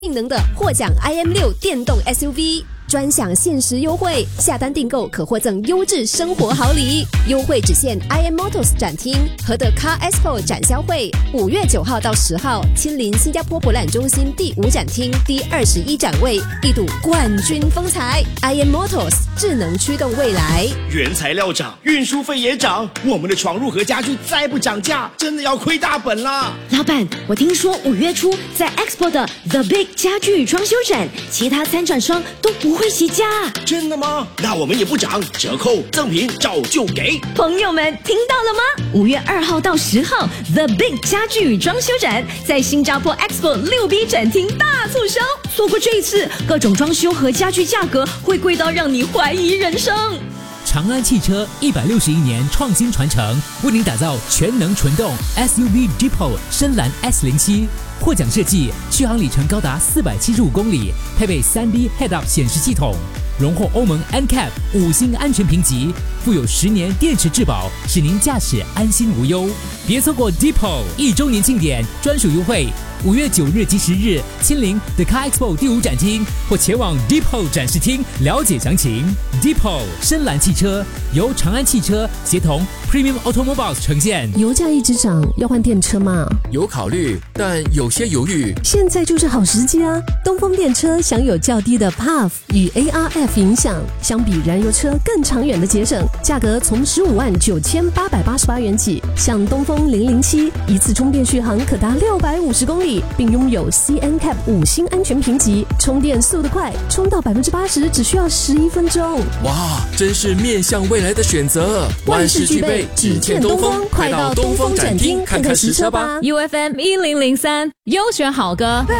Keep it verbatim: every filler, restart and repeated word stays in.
性能的获奖 I M 六 电动 S U V， 专享限时优惠，下单订购可获赠优质生活好礼。优惠只限 I M Motors 展厅和的 Car Expo 展销会，五月九号到十号，亲临新加坡博览中心第五展厅第二十一展位，一睹冠军风采。I M Motors 智能驱动未来。 原材料涨，运输费也涨，我们的床褥和家具再不涨价，真的要亏大本啦！ 老板，我听说五月初在 Expo 的 The Big 家具与装修展，其他参展商都不会起价。 真的吗？那我们也不涨，折扣赠品照旧给。 朋友们听到了吗？五月二号到十号 The Big 家具与装修展在新加坡 Expo 六 B 展厅大促销，错过这一次，各种装修和家具价格会贵到让你怀疑人生。 长安汽车一百六十一年创新传承，为您打造全能纯动 S U V Deepo 深蓝 S 零七， 获奖设计，续航里程高达四百七十五公里，配备 三 D Head-Up 显示系统，荣获欧盟 N C A P 五星安全评级，附有十年电池质保，使您驾驶安心无忧。别错过 Deepo 一周年庆典专属优惠，五月九日及十日亲临 The Car Expo 第五展厅，或前往 Deepo 展示厅了解详情。Deepo 深蓝汽车由长安汽车协同 Premium Automobiles 呈现。 油价一直涨，要换电车吗？ 有考虑，但有些犹豫。 现在就是好时机啊！东风电车享有较低的 P A F 与 A R F 影响，相比燃油车更长远的节省，价格从十五万九千八百八十八元起。像东风零零七，一次充电续航可达六百五十公里，并拥有 C N C A P 五星安全评级，充电速度快，充到百分之八十只需要十一分钟。 哇，真是面向未来的选择，万事俱备，只欠东风。快到东风展厅看看实车吧。 U F M 一零零三，优选好歌。